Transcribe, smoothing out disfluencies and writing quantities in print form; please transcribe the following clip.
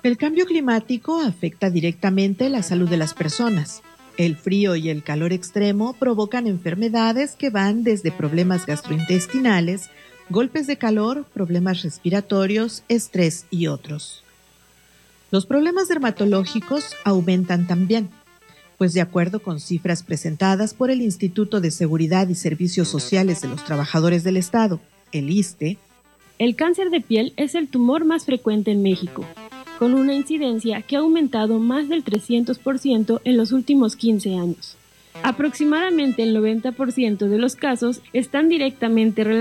El cambio climático afecta directamente la salud de las personas. El frío y el calor extremo provocan enfermedades que van desde problemas gastrointestinales, golpes de calor, problemas respiratorios, estrés y otros. Los problemas dermatológicos aumentan también, pues de acuerdo con cifras presentadas por el Instituto de Seguridad y Servicios Sociales de los Trabajadores del Estado, el ISSSTE, el cáncer de piel es el tumor más frecuente en México, con una incidencia que ha aumentado más del 300% en los últimos 15 años. Aproximadamente el 90% de los casos están directamente relacionados